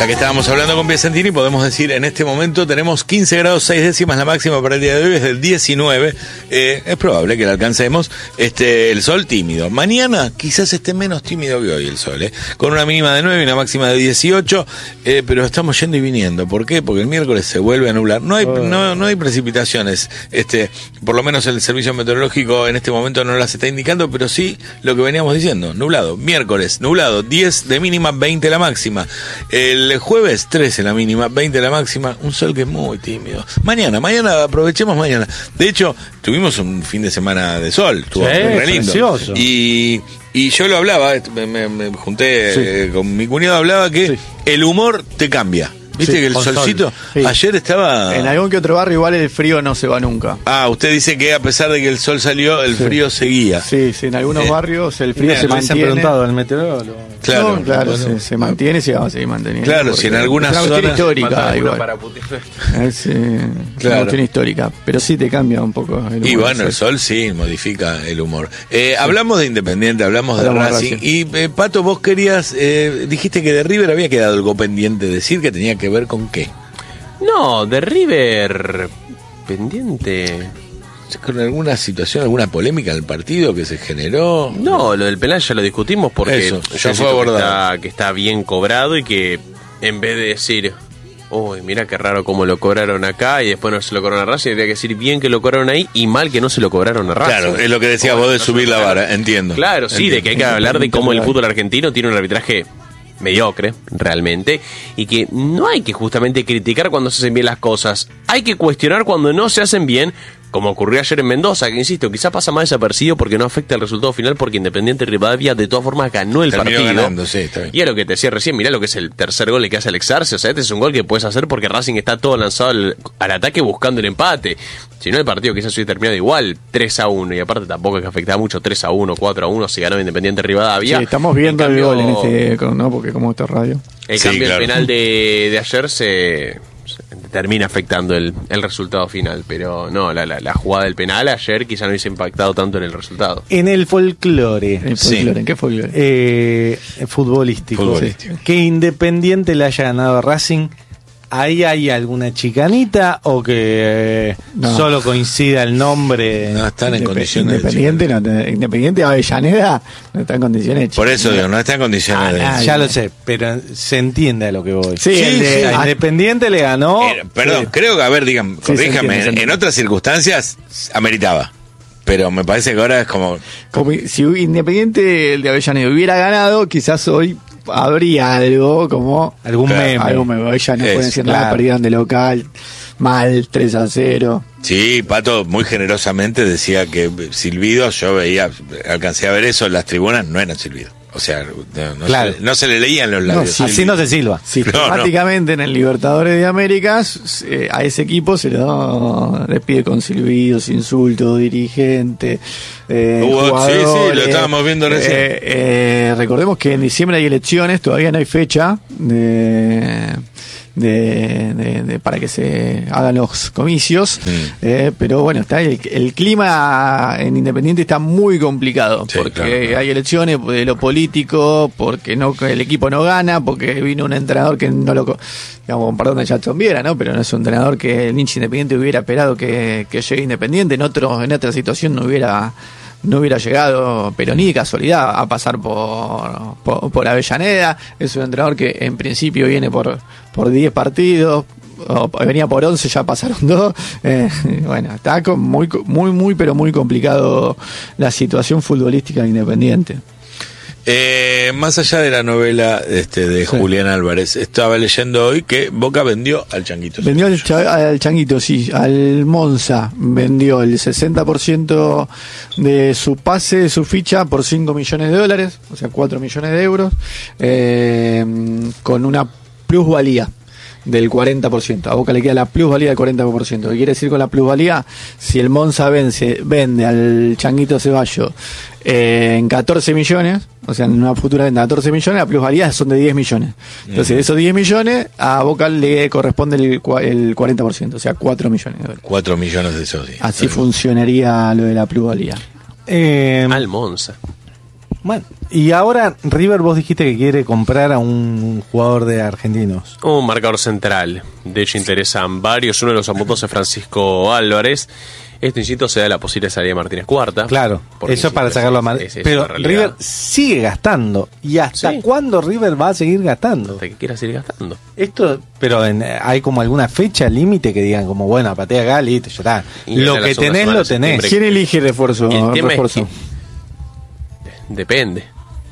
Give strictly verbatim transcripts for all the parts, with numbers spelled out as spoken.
Ya que estábamos hablando con Piacentini, podemos decir en este momento tenemos quince grados seis décimas, la máxima para el día de hoy es del diecinueve. Eh, es probable que la alcancemos. Este, el sol tímido. Mañana quizás esté menos tímido que hoy el sol, eh, con una mínima de nueve y una máxima de dieciocho, eh, pero estamos yendo y viniendo. ¿Por qué? Porque el miércoles se vuelve a nublar. No hay, oh. no, no hay precipitaciones. Este, por lo menos el servicio meteorológico en este momento no las está indicando, pero sí lo que veníamos diciendo, nublado. Miércoles, nublado, diez de mínima, veinte la máxima. El jueves, trece la mínima, veinte la máxima, un sol que es muy tímido. Mañana, mañana, aprovechemos mañana. De hecho, tuvimos un fin de semana de sol, estuvo sí, re lindo. Precioso. Y, y yo lo hablaba, me, me, me junté sí. eh, con mi cuñado, hablaba que sí. el humor te cambia. ¿Viste sí, que el solcito sol. sí. ayer estaba... En algún que otro barrio igual el frío no se va nunca. Ah, usted dice que a pesar de que el sol salió, el sí. frío seguía. Sí, sí, en algunos eh, barrios el frío mira, se mantiene. Se han preguntado al meteorólogo. Claro, no, claro, bueno. se, se mantiene y se va a seguir manteniendo. Claro, si en algunas zonas... Es una cuestión histórica igual. Para es eh, claro. una cuestión histórica, pero sí te cambia un poco el humor. Y bueno, el sol sí modifica el humor. Eh, sí. Hablamos de Independiente, hablamos, hablamos de Racing. Racing. Y eh, Pato, vos querías, eh, dijiste que de River había quedado algo pendiente, decir que tenía que ver con qué. No, de River pendiente. ¿Con alguna situación, alguna polémica en el partido que se generó? No, lo del penal ya lo discutimos porque Eso, ya fue abordado. Que está, que está bien cobrado y que en vez de decir, uy, mira qué raro cómo lo cobraron acá y después no se lo cobraron a Racing, tendría que decir bien que lo cobraron ahí y mal que no se lo cobraron a Racing. Claro, es lo que decías vos de no subir la vara, entiendo. Claro, sí, entiendo. de que hay que hablar de cómo el fútbol argentino tiene un arbitraje mediocre, realmente, y que no hay que justamente criticar cuando se hacen bien las cosas, hay que cuestionar cuando no se hacen bien, como ocurrió ayer en Mendoza, que insisto, quizá pasa más desapercibido porque no afecta el resultado final, porque Independiente Rivadavia de todas formas ganó el Terminó partido. Ganando, sí, está bien. Y es lo que te decía recién, mirá lo que es el tercer gol que hace Alex Arce, o sea, este es un gol que puedes hacer porque Racing está todo lanzado al, al ataque buscando el empate. Si no, el partido quizás hubiera terminado igual, tres a uno, y aparte tampoco es que afectaba mucho, tres a uno, cuatro a uno, si ganó Independiente Rivadavia. Sí, estamos viendo el gol en este, ¿no? Porque como está radio. En sí, cambio, claro. el penal de, de ayer se, se termina afectando el, el resultado final, pero no, la, la, la jugada del penal ayer quizá no hubiese impactado tanto en el resultado. En el folclore. En el folclore, sí. ¿En qué folclore? Eh, futbolístico. Futbolístico. Sí. Que Independiente le haya ganado a Racing. ¿Ahí hay alguna chicanita o que no. solo coincida el nombre? No están en Indep- condiciones. Independiente, no, Independiente Avellaneda no está en condiciones. Por eso digo, no está en condiciones ah, de... Ah, ya lo sé, pero se entiende a lo que voy. Sí, sí, el de, sí. A Independiente le ganó. Eh, perdón, sí. creo que, a ver, digan, Sí, corríjame, se entiende, se en, entiende. en otras circunstancias ameritaba. Pero me parece que ahora es como... Como si Independiente el de Avellaneda hubiera ganado, quizás hoy habría algo como algún claro, meme. algo meme. Ya no Es, pueden decir claro. nada, perdieron de local, mal, tres a cero. Sí, Pato muy generosamente decía que silbidos, yo veía, alcancé a ver eso, las tribunas no eran silbidos. O sea, no, no, Claro. se, no se le leían los labios. No, sí, Así no se silba. Sistemáticamente no, no. en el Libertadores de Américas, eh, a ese equipo se le, da, le pide con silbidos, insultos, dirigente, eh, Hubo, jugadores. Sí, sí, lo estábamos viendo recién. Eh, eh, recordemos que en diciembre hay elecciones, todavía no hay fecha de... De, de, de, para que se hagan los comicios, mm. eh, pero bueno, está el, el clima en Independiente está muy complicado, sí, porque claro, claro. hay elecciones de lo político, porque no el equipo no gana, porque vino un entrenador que no lo, digamos, perdón de Jackson Viera, ¿no? Pero no es un entrenador que el hincha Independiente hubiera esperado que, que llegue Independiente, en otro, en otra situación no hubiera no hubiera llegado, pero ni de casualidad, a pasar por, por, por Avellaneda. Es un entrenador que en principio viene por por diez partidos, o venía por once, ya pasaron dos. Eh, bueno, está con muy, muy, muy, pero muy complicado la situación futbolística de Independiente. Eh, más allá de la novela este, de sí. Julián Álvarez, estaba leyendo hoy que Boca vendió al Changuito. Vendió al, al Changuito, sí, al Monza. Vendió el sesenta por ciento de su pase, de su ficha, por cinco millones de dólares, o sea, cuatro millones de euros, eh, con una plusvalía del cuarenta por ciento. A Boca le queda la plusvalía del cuarenta por ciento. ¿Qué quiere decir con la plusvalía? Si el Monza vence, vende al Changuito Ceballos eh, en catorce millones, o sea, en una futura venta de catorce millones, la plusvalía son de diez millones. Entonces, de esos diez millones, a Boca le corresponde el, el cuarenta por ciento, o sea, cuatro millones de dólares. cuatro millones de esos, sí. Así funcionaría lo de la plusvalía. Eh, al Monza. Bueno, y ahora River, vos dijiste que quiere comprar a un jugador de Argentinos. Un marcador central. De hecho, interesan varios. Uno de los apuntos es Francisco Álvarez. Esto, insisto, se da la posible salida de Martínez Cuarta. Claro, eso es para sacarlo a Martínez. Pero River sigue gastando. ¿Y hasta sí. cuándo River va a seguir gastando? Hasta que quiera seguir gastando. Esto, pero en, hay como alguna fecha límite que digan como, bueno, patea acá, listo, ya está. Y lo que tenés, lo tenés. ¿Quién elige refuerzo? El tema refuerzo? Es que depende.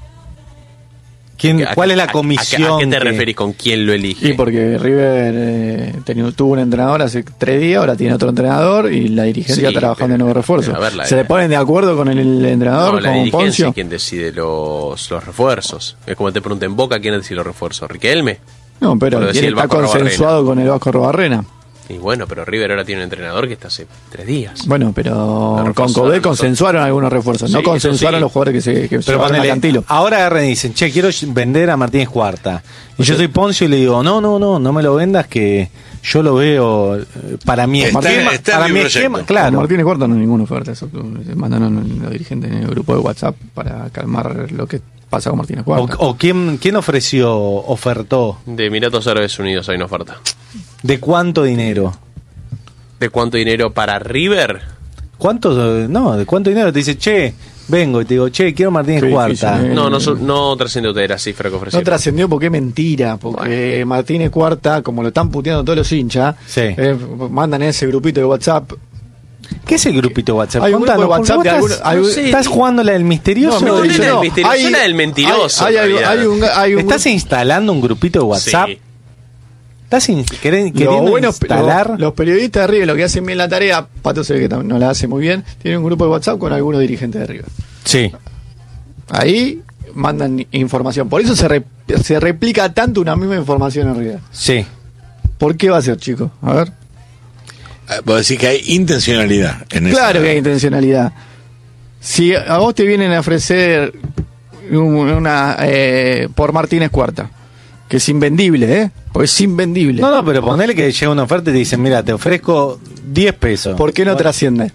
¿Quién, ¿Cuál es la comisión? ¿A, a, a qué te que... referís con quién lo elige? Y porque River eh, tenía, tuvo un entrenador hace tres días, ahora tiene otro entrenador y la dirigencia sí, está trabajando en nuevo refuerzo. Ver, la, ¿Se le ponen de acuerdo con el, el entrenador? No, la con dirigencia Poncio? es quien decide los, los refuerzos. Es como te pregunté en Boca, ¿quién decide los refuerzos? ¿Riquelme? No, pero ¿quién está consensuado con el Vasco Robarrena? Y bueno, pero River ahora tiene un entrenador que está hace tres días. Bueno, pero con Codé consensuaron algunos refuerzos, sí, no consensuaron sí. los jugadores que se que pero van a Cantilo. Ahora agarran y dicen, che, quiero vender a Martínez Cuarta. Y yo soy Poncio y le digo, no, no, no, no me lo vendas que yo lo veo para mí está, esquema, está para mi esquema, claro. Martínez Cuarta no hay ninguna oferta, eso mandaron los dirigentes en el grupo de WhatsApp para calmar lo que pasa con Martínez Cuarta. O, o quién, quién ofreció, ofertó. De Emiratos Árabes Unidos hay una oferta. ¿De cuánto dinero? ¿De cuánto dinero para River? ¿Cuánto? No, ¿de cuánto dinero? Te dice, che, vengo y te digo, che, quiero Martínez Qué Cuarta. Difícil, ¿eh? No, no, no trascendió de la cifra que ofreció. No trascendió porque es mentira, porque bueno. Martínez Cuarta, como lo están puteando todos los hinchas, sí. eh, mandan ese grupito de WhatsApp. ¿Qué es el grupito de WhatsApp? Hay un grupo de WhatsApp de algunos, estás, hay, sí. ¿Estás jugando la del misterioso? No, no, no, no, el misterioso hay, la del mentiroso. Hay, hay, hay un, hay un, ¿Estás instalando un grupito de WhatsApp? Sí. ¿Estás in, queriendo, queriendo bueno, instalar? Los, los periodistas de River, lo que hacen bien la tarea, Pato se ve que no la hace muy bien, tienen un grupo de WhatsApp con algunos dirigentes de River. Sí. Ahí mandan información. Por eso se, re, se replica tanto una misma información en River. Sí. ¿Por qué va a ser, chicos? A ver. Vos decís que hay intencionalidad en eso. Claro esa... que hay intencionalidad. Si a vos te vienen a ofrecer una eh, por Martínez Cuarta, que es invendible, ¿eh? Porque es invendible. No, no, pero ponele que llega una oferta y te dicen, mira, te ofrezco diez pesos. ¿Por qué no bueno. trasciende?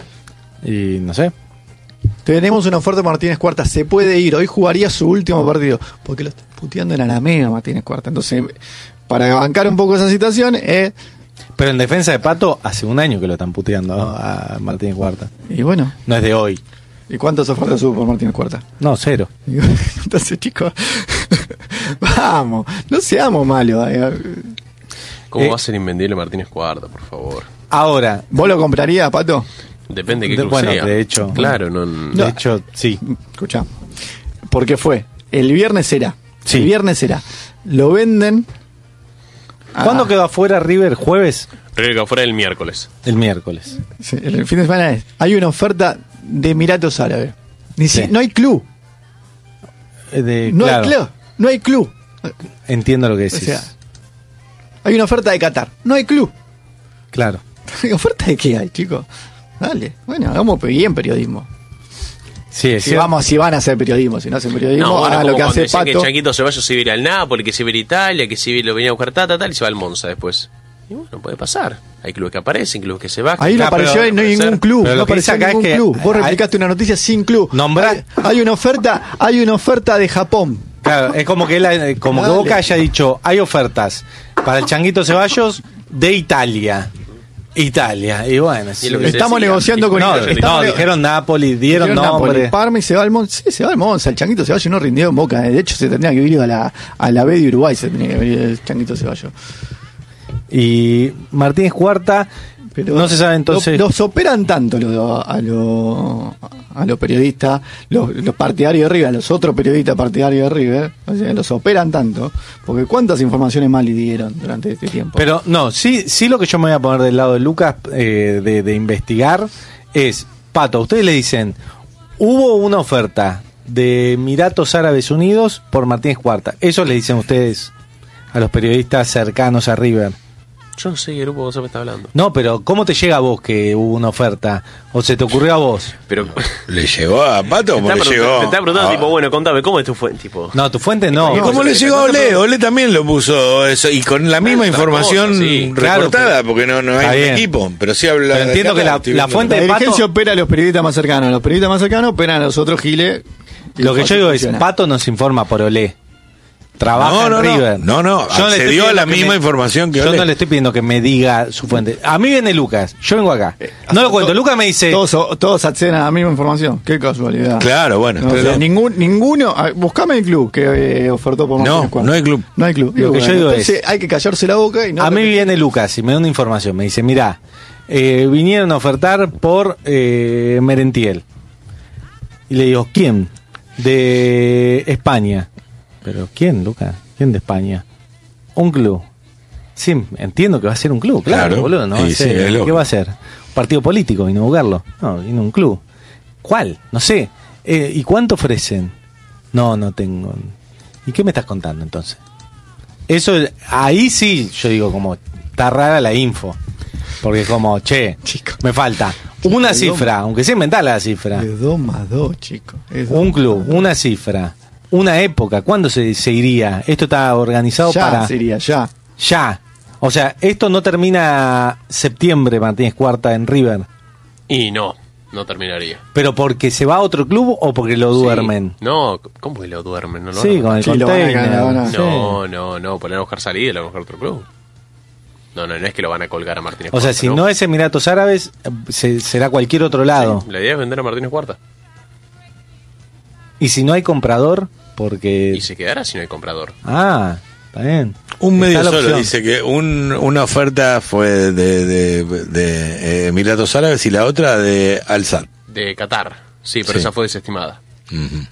Y no sé. Tenemos una oferta de Martínez Cuarta, se puede ir, hoy jugaría su último partido. Porque lo está puteando en Alameda Martínez Cuarta. Entonces, para bancar un poco esa situación, eh, pero en defensa de Pato, hace un año que lo están puteando a Martínez Cuarta. Y bueno. No es de hoy. ¿Y cuántas ofertas hubo por Martínez Cuarta? No, cero. Entonces, chicos, vamos, no seamos malos. ¿Cómo eh, va a ser invendible Martínez Cuarta, por favor? Ahora, ¿vos lo comprarías, Pato? Depende de qué de, club bueno, sea. de hecho. Claro, no, no. De De hecho, sí. Escuchá. Porque fue, el viernes será. Sí. El viernes será. Lo venden. ¿Cuándo ah. quedó afuera River? ¿Jueves? River quedó afuera el miércoles. El miércoles. Sí, el fin de semana es. Hay una oferta de Emiratos Árabes. Ni sí. si, no hay club. De, no claro. hay club. No hay club. Entiendo lo que decís. O sea, hay una oferta de Qatar. No hay club. Claro. ¿Oferta de qué hay, chicos? Dale. Bueno, hagamos bien periodismo. Sí, es si, cierto. vamos, si van a hacer periodismo, si no hacen periodismo, no, bueno, hagan lo que hace Pato. Que Chanquito Ceballos se iba a ir al Napoli, que se iba a ir a Italia, que se iba a venir a buscar tata, tal, y se va al Monza después. Y bueno, puede pasar. Hay clubes que aparecen, clubes que se bajan. Ahí no apareció, no hay ningún club. Pero no apareció acá ningún es que club. Vos hay, replicaste una noticia sin club. Nombrá. Hay, hay una oferta, hay una oferta de Japón. Claro, es como que la, como que Boca haya dicho, hay ofertas para el Changuito Ceballos de Italia. Italia, y bueno, y lo que estamos negociando con no, Italia. No, dijeron Napoli, dieron dijeron nombre. Napoli, Parma y se va al Monza. Sí, se va al Monza. El Changuito Ceballos no rindió en Boca. De hecho, se tendría que ir a la, a la B de Uruguay. Se tenía que venir el Changuito Ceballos. Y Martínez Cuarta, pero no se sabe entonces. Los operan tanto lo, a los a los periodistas, los, los partidarios de River, a los otros periodistas partidarios de River, o sea, los operan tanto, porque cuántas informaciones mal le dieron durante este tiempo. Pero no, sí, sí lo que yo me voy a poner del lado de Lucas eh, de, de investigar es, Pato, ustedes le dicen, hubo una oferta de Emiratos Árabes Unidos por Martínez Cuarta. Eso le dicen ustedes a los periodistas cercanos a River. Yo no sé qué grupo vos me está hablando. No, pero ¿cómo te llega a vos que hubo una oferta? ¿O se te ocurrió a vos? Pero ¿le llegó a Pato o le llegó? Te está preguntando, ah. tipo, bueno, contame, ¿cómo es tu fuente? Tipo, no, tu fuente no. ¿Y cómo no, le llegó a Ole? Ole también lo puso eso, y con la misma información cosa, sí. recortada, Claro, porque no, no hay un equipo, pero sí habla. Pero entiendo que la, la fuente la de Pato... dirigencia opera a los periodistas más cercanos, los periodistas más cercanos operan a los otros giles Lo que yo digo es, Pato nos informa por Olé. Trabaja no, no, en no, River. No, no, Yo le accedió a la misma me, información que Yo Olé. no le estoy pidiendo que me diga su fuente. A mí viene Lucas, yo vengo acá. Eh, No lo cuento, Lucas me dice... Todos, todos acceden a la misma información. Qué casualidad. Claro, bueno. No, o sea, ningún, ninguno. ah, Buscame el club que eh, ofertó por No, Martínez Cuarta. no hay club. No hay club. Lo que yo digo entonces es- hay que callarse la boca y no. a mí viene Lucas y me da una información. Me dice, mirá, eh, vinieron a ofertar por eh, Merentiel. Y le digo, ¿quién? De España. ¿Pero quién, Lucas? ¿Quién de España? Un club. Sí, entiendo que va a ser un club, claro, Claro. boludo. ¿No? Sí, Va a sí, ser- es ¿Qué lógico. va a ser? ¿Un partido político? ¿Vino a buscarlo? No, vino un club. ¿Cuál? No sé. Eh, ¿Y cuánto ofrecen? No, no tengo. ¿Y qué me estás contando entonces? Eso, ahí sí, yo digo, como, está rara la info. Porque como, che, Chico. me falta una Chico, cifra, aunque sea inventar la cifra. Es dos más dos, chicos. Es dos Un más club, dos. una cifra, una época. ¿Cuándo se, se iría? Esto está organizado Ya para... sería, ya. Ya. O sea, esto no termina septiembre, Martínez Cuarta, en River. Y no, no terminaría. ¿Pero porque se va a otro club o porque lo duermen? Sí. No, ¿cómo que lo duermen? No, no, Sí, no, con el Sí, lo van a container. ganar, van a- Sí. no, no, no, poner a buscar salida y lo van a buscar otro club. No, no, no es que lo van a colgar a Martínez O sea, Cuarta, si no es Emiratos Árabes, eh, se- será cualquier otro lado. Sí, la idea es vender a Martínez Cuarta. Y si no hay comprador, porque... Y se quedará si no hay comprador. Ah, está bien. Un medio Está la solo opción. dice que un, una oferta fue de, de, de, eh, Emiratos Árabes y la otra de Al-Sadd. De Qatar. Sí, pero Sí. esa fue desestimada. Ujú.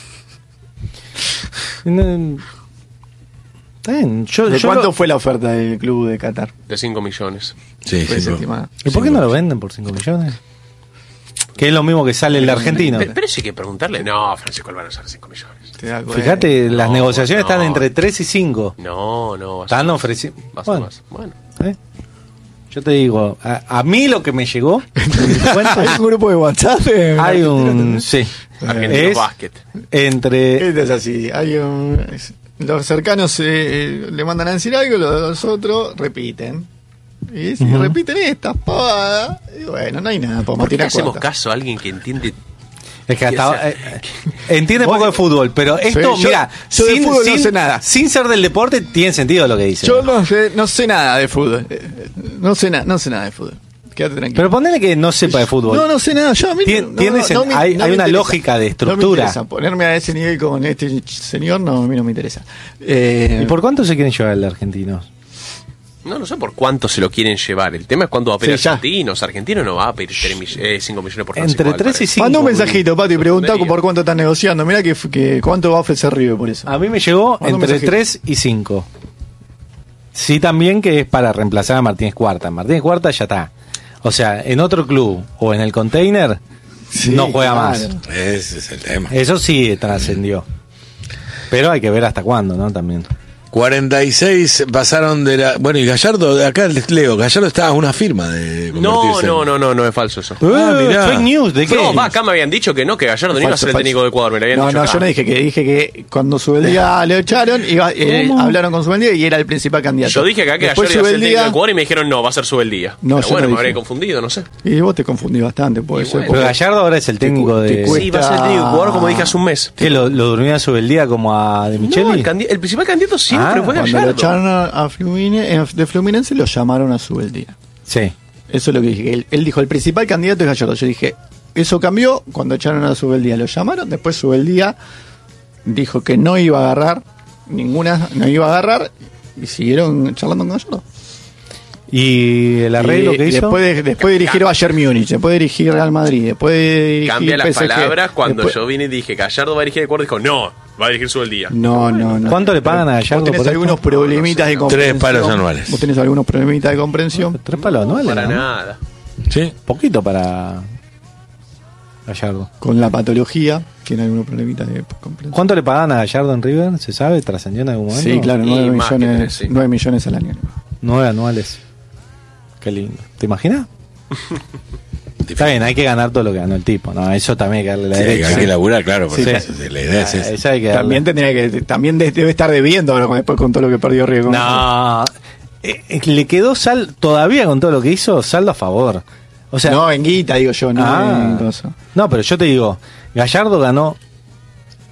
No, está bien. Yo, ¿De yo cuánto lo- fue la oferta del club de Qatar? De cinco millones. Sí, Fue sí, no. desestimada. ¿Y por qué no lo venden por cinco millones? Que es lo mismo que sale el argentino. Pero, pero eso hay que preguntarle. No, Francisco, van a ser cinco millones. Te das cuenta. Fíjate, las no, negociaciones no. están entre tres y cinco. No, no, va a ser Están más. ofreciendo. Va a ser Bueno, más. Bueno. ¿eh? Yo te digo, a, a mí lo que me llegó, Hay un grupo de WhatsApp. eh, hay un. también. Sí. Argentino Es Basket. entre. Esto es así. Hay un, es- los cercanos eh, le mandan a decir algo, los otros repiten. Y si Ujú. repiten estas pavadas, y bueno, no hay nada por ¿Por qué Martínez hacemos Cuarta. caso a alguien que entiende? Es que hasta, o sea, eh, entiende poco de fútbol, pero esto, Sí, yo- mira, yo de fútbol no sé nada. sin ser del deporte, tiene sentido lo que dice. Yo no sé, no sé nada de fútbol. Eh, No sé nada, no sé nada de fútbol. Quédate tranquilo. Pero ponele que no sepa de fútbol. No, no sé nada. Yo a mí Tien- no, tiene no, sen- no me- hay- no hay me una interesa. lógica de No me estructura. interesa. Ponerme a ese nivel con este ch- señor, no, a mí no me interesa. Eh, ¿Y por cuánto se quieren llevar el argentino? No, no sé por cuánto se lo quieren llevar. El tema es cuánto va a pedir Sí, ya. Argentinos. Argentino no va a pedir cinco millones por Francisco Entre tres y Álvarez. cinco. Manda un mensajito, Pati, y preguntá Tontería. por cuánto están negociando. Mirá que, que cuánto va a ofrecer River por eso. A mí me llegó Manda un entre mensajito. tres y cinco. Sí, también que es para reemplazar a Martínez Cuarta. Martínez Cuarta ya está. O sea, en otro club o en el container Sí, no juega claro. más. Ese es el tema. Eso sí trascendió. Pero hay que ver hasta cuándo, ¿no? También. cuarenta y seis pasaron de la... Bueno, y Gallardo, de acá les leo, Gallardo estaba a una firma de No, convertirse en- no, no, no, no es falso eso. Ah, mirá. Fake news, ¿de qué? No, va, acá me habían dicho que no, que Gallardo no iba a Falso, ser el falso. técnico de Ecuador. Me lo habían No, dicho no, acá. yo no dije que dije que cuando Subeldía le echaron, iba, eh, ¿Cómo? hablaron con Subeldía y era el principal candidato. Yo dije acá que Después Gallardo iba a ser el técnico de Subeldía- Ecuador y me dijeron no, va a ser Subeldía. No, Pero yo bueno, no me dije. habré confundido, no sé. Y vos te confundís bastante, puede Y ser. bueno. Pero porque- Gallardo ahora es el técnico te de. cuesta- Sí, va a ser el técnico de Ecuador como dije hace un mes. ¿Qué? ¿Lo, lo durmió a su el día como a De Micheli? No, el, candi- el principal candidato siempre Ah, fue Cuando lo Gallardo. echaron a, a Fluminense, eh, de Fluminense lo llamaron a Subeldía. Sí. Eso es lo que dije. Él, él dijo, el principal candidato es Gallardo. Yo dije, eso cambió cuando echaron a Subeldía. Lo llamaron, después Subeldía dijo que no iba a agarrar ninguna, no iba a agarrar y siguieron charlando con Gallardo. ¿Y el arreglo Y que hizo? Después de, después de dirigir Bayern Múnich, después de dirigir Real Madrid, después de dirigir Cambia las P S G, palabras cuando después- yo vine y dije Gallardo va a dirigir Ecuador. Dijo no, va a dirigir Subeldía. No, no, no. ¿Cuánto le pagan a Vos Gallardo tenés por algunos esto? problemitas de Tres comprensión. palos anuales. Vos tenés algunos problemitas de comprensión. Tres palos anuales. Para ¿no? nada. Sí. Poquito para Gallardo. Con la patología, tiene algunos problemitas de comprensión. ¿Cuánto le pagan a Gallardo en River? ¿Se sabe? ¿Trascendió en algún momento? Sí, claro, Y nueve más que millones, tres, sí. nueve millones al año. Nueve anuales. Qué lindo. ¿Te imaginas? Está bien, hay que ganar todo lo que ganó el tipo, ¿no? Eso también hay que darle la Sí, derecha. hay que laburar, claro, porque Sí. la idea es Ah, esa. esa hay que darle. También tendría que, también de- debe estar debiendo ahora con- después con todo lo que perdió Río. No, eh, eh, le quedó sal todavía con todo lo que hizo, saldo a favor. O sea, no, en guita, digo yo, no Ah. en cosa. no, pero yo te digo, Gallardo ganó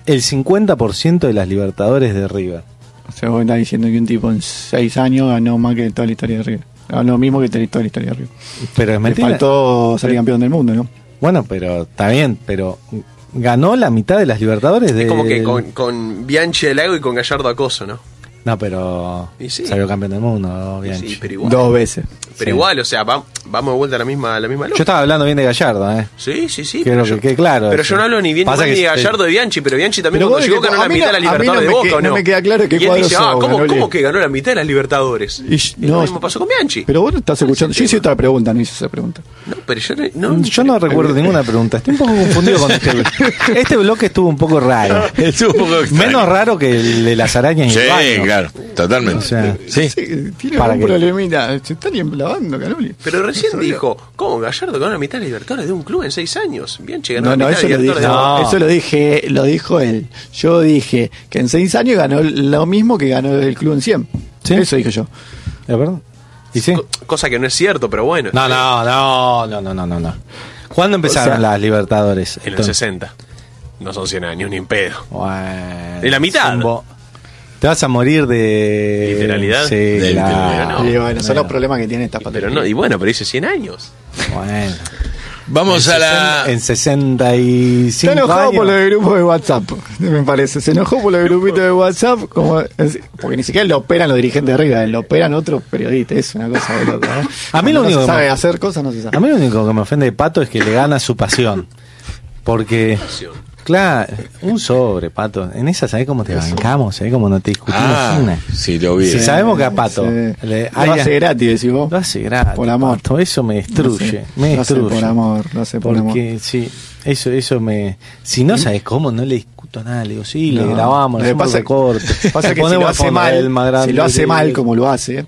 el cincuenta por ciento de las Libertadores de River. O sea, vos estás diciendo que un tipo en seis años ganó más que toda la historia de River. Ganó lo mismo que toda la historia de River. Pero es Le mentira. faltó salir campeón del mundo, ¿no? Bueno, pero está bien, pero ganó la mitad de las Libertadores de... Es como que con, con Bianchi del Lago y con Gallardo Acoso, ¿no? No, pero Y sí. salió campeón del mundo, Bianchi. Sí, pero igual. Dos veces. Pero Sí. igual, o sea, va- vamos de vuelta a la misma, a la misma Yo lógica. estaba hablando bien de Gallardo, ¿eh? Sí, sí, sí. Quiero pero que quede claro Pero eso. yo no hablo ni bien Pasa ni que de se- Gallardo de Bianchi, pero Bianchi también Pero cuando bueno, llegó que ganó a la mí mitad no- de la a mí Libertadores no de me Boca, que- ¿o no? no me queda claro que Y él cuadro dice, ah, sos, ¿cómo, Manoli? ¿cómo que ganó la mitad de las Libertadores? Y, Y no, lo mismo pasó con Bianchi. Pero vos no estás escuchando. Yo hice otra pregunta, no hice esa pregunta. No, pero yo no... no Yo no recuerdo ninguna pregunta. Estoy un poco confundido con este bloque. Este bloque estuvo un poco raro. Estuvo un poco extraño. Menos raro que el de las arañas y Sí, el baño. claro, totalmente. O sea, sí. Sí, tiene ¿Para un qué? problemita. Se están lavando, Canoli. Pero recién dijo, ¿cómo Gallardo ganó la mitad de las Libertadores de un club en seis años? Bianchi ganó No, la no, mitad eso de lo dije. Libertadores de Boca. No. Eso lo dije, lo dijo él. Yo dije que en seis años ganó lo mismo que ganó el club en cien. ¿Sí? Eso dije yo. ¿de verdad? ¿Y sí? Co- Cosa que no es cierto, pero bueno. No, no, no, no, no, no, no, no. ¿Cuándo empezaron O sea, las Libertadores? En los Entonces, sesenta. No son cien años, ni en pedo. Bueno, ¿En la mitad? es un bo- Te vas a morir de... ¿Literalidad? Sí, De claro. literalidad, Y bueno, son Bueno, los problemas que tiene esta Pero patología. no, y bueno, pero dice cien años. Bueno. Vamos a la. En sesenta y cinco Está enojado años. por los grupos de WhatsApp, me parece. Se enojó por los grupitos de WhatsApp, como, porque ni siquiera lo operan los dirigentes de arriba, lo operan otros periodistas. Es una cosa de loco, ¿eh? A mí lo Cuando único no que se sabe me- hacer cosas, no se sabe. A mí lo único que me ofende de Pato es que le gana su pasión. Porque, claro, un sobre, Pato. En esa, ¿sabés cómo te bancamos? ¿Sabés cómo no te discutimos Ah, una? sí, lo vi. Si sabemos que a Pato Sí. le- Lo hay- hace gratis, decís vos. Lo hace gratis. Por amor. Pato, eso me destruye. Lo me hace- lo hace destruye. por amor, lo hace por Porque, amor. sí, eso, eso me. Si no sabes cómo, no le discuto nada. Le digo, sí, le No. grabamos, le Lo que hacemos pasa- recorte. Pasa que si Ponemos lo al hace fondo mal, el más grande si lo hace de- mal como lo hace,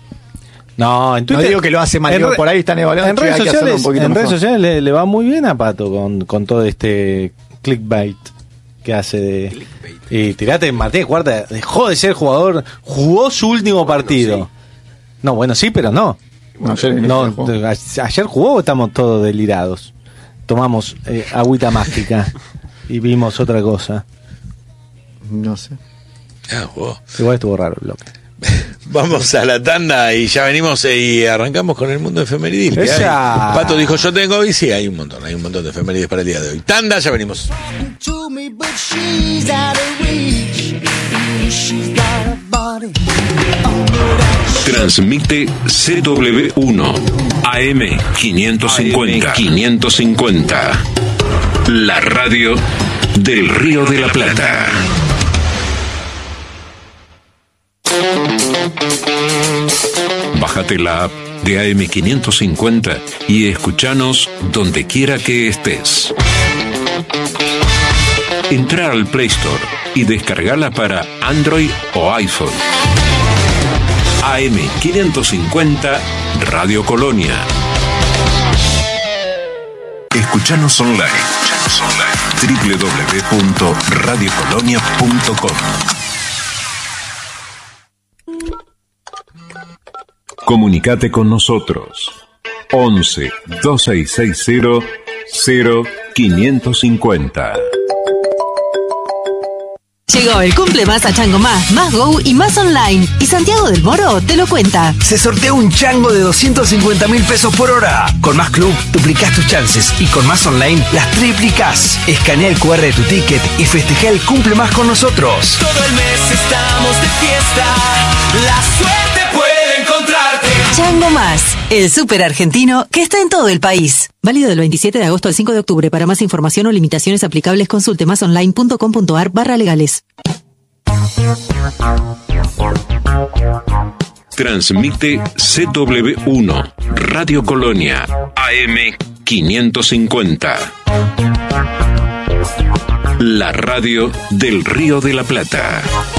No, en no Twitter. digo que lo hace mal, en digo, re- por ahí están evaluando, En che, redes hay que hacerlo sociales, un poquito en redes mejor. sociales le, le va muy bien a Pato con, con todo este clickbait que hace de. Y tirate Martínez Cuarta, dejó de ser jugador, jugó su último partido. No, bueno, sí, pero no. No, ayer en No, el juego. a- ayer jugó o estamos todos delirados. Tomamos eh, agüita mágica y vimos otra cosa. No sé. Ah, wow. Igual estuvo raro el bloque. Vamos a la tanda y ya venimos eh, y arrancamos con el mundo efemeridil. que Esa. hay. Pato dijo yo tengo y sí, hay un montón, hay un montón de efemérides para el día de hoy. Tanda, ya venimos. to me, but she's out of reach. She's got a body. Transmite C W uno A M quinientos cincuenta. quinientos cincuenta. La radio del Río de la Plata. Bájate la app de A M quinientos cincuenta y escuchanos donde quiera que estés. Entra al Play Store y descargala para Android o iPhone. A M quinientos cincuenta Radio Colonia. Escuchanos online. Escuchanos online. doble u doble u doble u punto radio colonia punto com. Comunicate con nosotros. once, dos seis seis cero, cero quinientos cincuenta. Llegó el cumple más a Chango Más, Más Go y Más Online. Y Santiago del Moro te lo cuenta. Se sortea un chango de doscientos cincuenta mil pesos por hora. Con Más Club, duplicás tus chances y con Más Online las triplicás. Escanea el cu erre de tu ticket y festeja el cumple más con nosotros. Todo el mes estamos de fiesta. La suerte puede encontrarte. Chango Más, el súper argentino que está en todo el país. Válido del veintisiete de agosto al cinco de octubre. Para más información o limitaciones aplicables, consulte masonline punto com punto ar barra legales. Transmite C W uno Radio Colonia A M quinientos cincuenta. La radio del Río de la Plata.